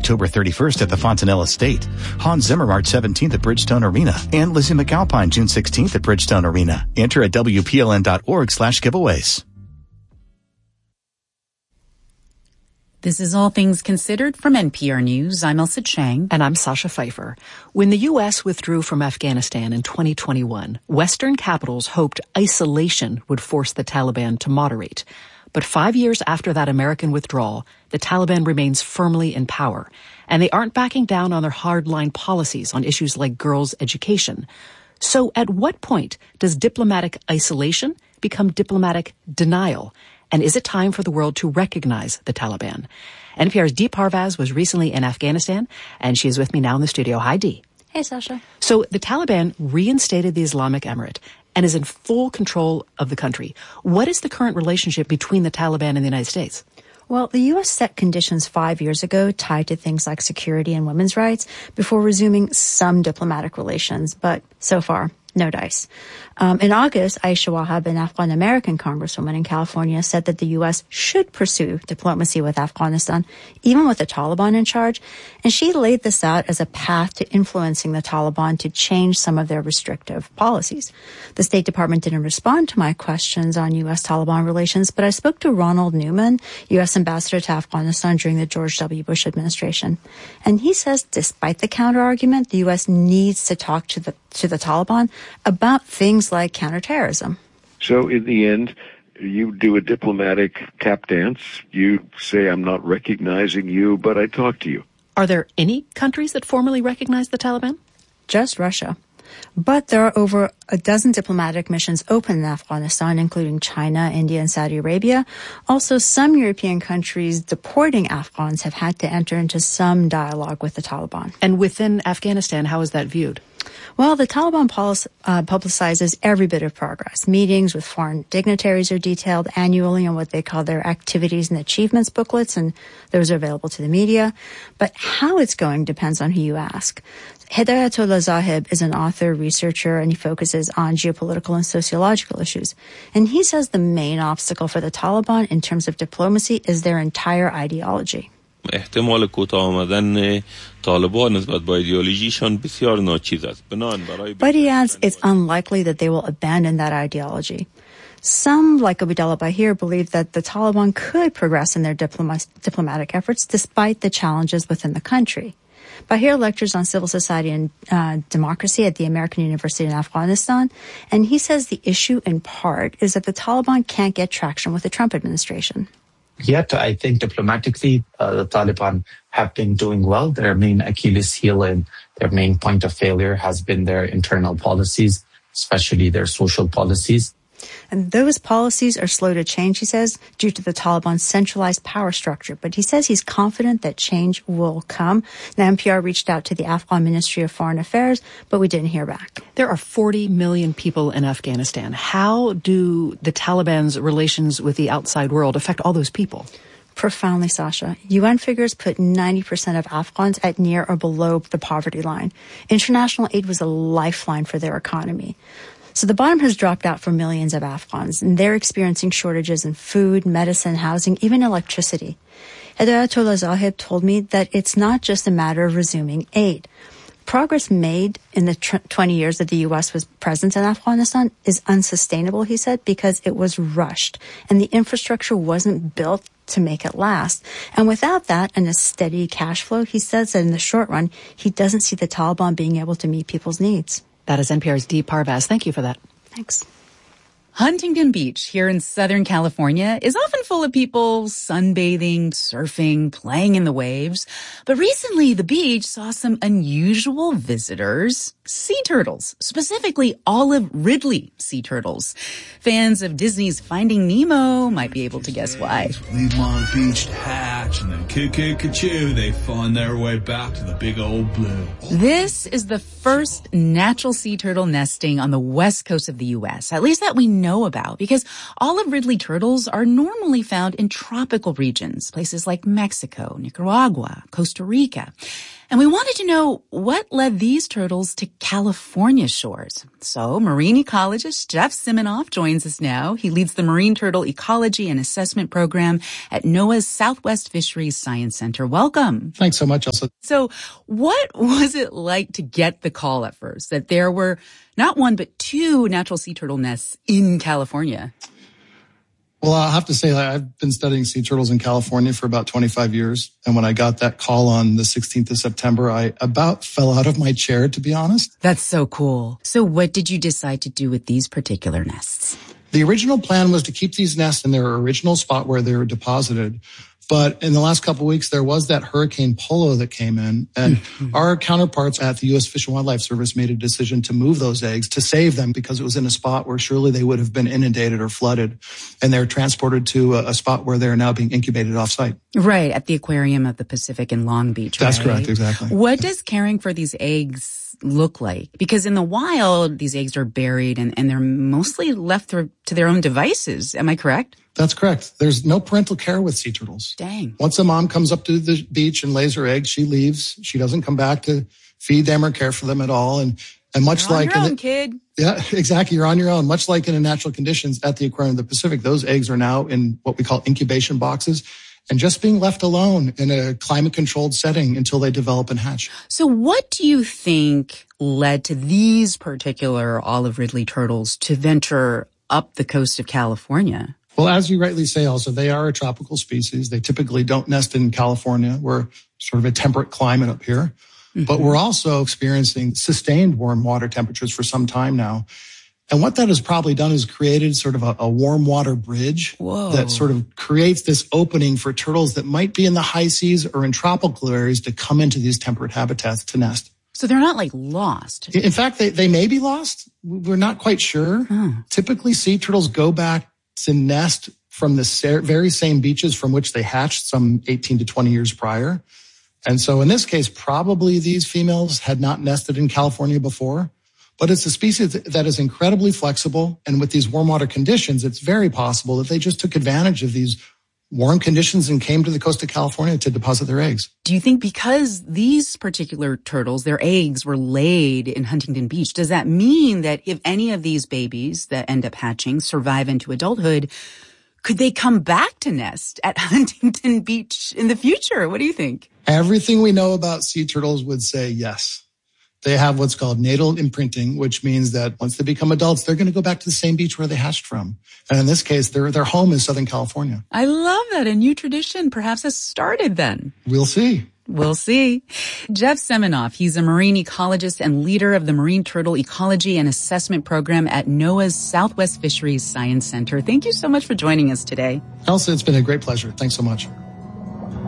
October 31st at the Fontanelle Estate, Hans Zimmer March 17th at Bridgestone Arena, and Lizzie McAlpine June 16th at Bridgestone Arena. Enter at WPLN.org/giveaways. This is All Things Considered from NPR News. I'm Elsa Chang. And I'm Sasha Pfeiffer. When the U.S. withdrew from Afghanistan in 2021, Western capitals hoped isolation would force the Taliban to moderate. But 5 years after that American withdrawal, the Taliban remains firmly in power. And they aren't backing down on their hardline policies on issues like girls' education. So at what point does diplomatic isolation become diplomatic denial? And is it time for the world to recognize the Taliban? NPR's Dee Parvaz was recently in Afghanistan, and she is with me now in the studio. Hi, Dee. Hey, Sasha. So the Taliban reinstated the Islamic Emirate and is in full control of the country. What is the current relationship between the Taliban and the United States? Well, the U.S. set conditions 5 years ago tied to things like security and women's rights before resuming some diplomatic relations, but so far, no dice. In August, Aisha Wahab, an Afghan-American congresswoman in California, said that the U.S. should pursue diplomacy with Afghanistan, even with the Taliban in charge. And she laid this out as a path to influencing the Taliban to change some of their restrictive policies. The State Department didn't respond to my questions on U.S.-Taliban relations, but I spoke to Ronald Newman, U.S. ambassador to Afghanistan during the George W. Bush administration. And he says, despite the counter-argument, the U.S. needs to talk to the Taliban about things like counterterrorism. So in the end, you do a diplomatic tap dance. You say, I'm not recognizing you, but I talk to you. Are there any countries that formally recognize the Taliban? Just Russia. But there are over a dozen diplomatic missions open in Afghanistan, including China, India, and Saudi Arabia. Also, some European countries deporting Afghans have had to enter into some dialogue with the Taliban. And within Afghanistan, how is that viewed? Well, the Taliban publicizes every bit of progress. Meetings with foreign dignitaries are detailed annually on what they call their activities and achievements booklets, and those are available to the media. But how it's going depends on who you ask. Hidayatullah Zahib is an author, researcher, and he focuses on geopolitical and sociological issues. And he says the main obstacle for the Taliban in terms of diplomacy is their entire ideology. احتمال کوتاه آمدن طالبان نسبت با ایدئولوژیشان بسیار ناچیز است. But he adds it's unlikely that they will abandon that ideology. Some, like Abdullah Bahir, believe that the Taliban could progress in their diplomatic efforts despite the challenges within the country. Bahir lectures on civil society and democracy at the American University in Afghanistan, and he says the issue in part is that the Taliban can't get traction with the Trump administration. Yet, I think diplomatically, the Taliban have been doing well. Their main Achilles heel and their main point of failure has been their internal policies, especially their social policies. And those policies are slow to change, he says, due to the Taliban's centralized power structure. But he says he's confident that change will come. Now, NPR reached out to the Afghan Ministry of Foreign Affairs, but we didn't hear back. There are 40 million people in Afghanistan. How do the Taliban's relations with the outside world affect all those people? Profoundly, Sasha. UN figures put 90% of Afghans at near or below the poverty line. International aid was a lifeline for their economy. So the bottom has dropped out for millions of Afghans, and they're experiencing shortages in food, medicine, housing, even electricity. Hidayatullah Zahib told me that it's not just a matter of resuming aid. Progress made in the 20 years that the U.S. was present in Afghanistan is unsustainable, he said, because it was rushed, and the infrastructure wasn't built to make it last. And without that and a steady cash flow, he says that in the short run, he doesn't see the Taliban being able to meet people's needs. That is NPR's Dee Parvaz. Thank you for that. Thanks. Huntington Beach here in Southern California is often full of people sunbathing, surfing, playing in the waves. But recently, the beach saw some unusual visitors, sea turtles, specifically Olive Ridley sea turtles. Fans of Disney's Finding Nemo might be able to guess why. Leave them on the beach to hatch, and then kick-kick-ka-choo, they find their way back to the big old blue. This is the first natural sea turtle nesting on the west coast of the U.S., at least that we know about, because olive ridley turtles are normally found in tropical regions, places like Mexico, Nicaragua, Costa Rica. And we wanted to know what led these turtles to California shores. So marine ecologist Jeff Siminoff joins us now. He leads the Marine Turtle Ecology and Assessment Program at NOAA's Southwest Fisheries Science Center. Welcome. Thanks so much, Elsa. So what was it like to get the call at first that there were not one but two natural sea turtle nests in California? Well, I'll have to say I've been studying sea turtles in California for about 25 years. And when I got that call on the 16th of September, I about fell out of my chair, to be honest. That's so cool. So what did you decide to do with these particular nests? The original plan was to keep these nests in their original spot where they were deposited. But in the last couple of weeks, there was that Hurricane Polo that came in, and our counterparts at the U.S. Fish and Wildlife Service made a decision to move those eggs to save them because it was in a spot where surely they would have been inundated or flooded, and they're transported to a spot where they're now being incubated off-site. Right, at the Aquarium of the Pacific in Long Beach, That's right? correct, exactly. What does caring for these eggs look like? Because in the wild, these eggs are buried and they're mostly left to their own devices. Am I correct? That's correct. There's no parental care with sea turtles. Dang. Once a mom comes up to the beach and lays her eggs, she leaves. She doesn't come back to feed them or care for them at all. And much You're like on your own, kid. Yeah, exactly. You're on your own. Much like in the natural conditions at the Aquarium of the Pacific, those eggs are now in what we call incubation boxes and just being left alone in a climate-controlled setting until they develop and hatch. So what do you think led to these particular olive ridley turtles to venture up the coast of California? Well, as you rightly say, also, they are a tropical species. They typically don't nest in California. We're sort of a temperate climate up here. Mm-hmm. But we're also experiencing sustained warm water temperatures for some time now. And what that has probably done is created sort of a warm water bridge that sort of creates this opening for turtles that might be in the high seas or in tropical areas to come into these temperate habitats to nest. So they're not like lost. In fact, they may be lost. We're not quite sure. Typically, sea turtles go back to nest from the very same beaches from which they hatched some 18 to 20 years prior. And so in this case, probably these females had not nested in California before, but it's a species that is incredibly flexible. And with these warm water conditions, it's very possible that they just took advantage of these warm conditions and came to the coast of California to deposit their eggs. Do you think because these particular turtles, their eggs were laid in Huntington Beach, does that mean that if any of these babies that end up hatching survive into adulthood, could they come back to nest at Huntington Beach in the future? What do you think? Everything we know about sea turtles would say yes. They have what's called natal imprinting, which means that once they become adults, they're going to go back to the same beach where they hatched from. And in this case, their home is Southern California. I love that. A new tradition perhaps has started then. We'll see. We'll see. Jeff Siminoff, he's a marine ecologist and leader of the Marine Turtle Ecology and Assessment Program at NOAA's Southwest Fisheries Science Center. Thank you so much for joining us today. Elsa, it's been a great pleasure. Thanks so much.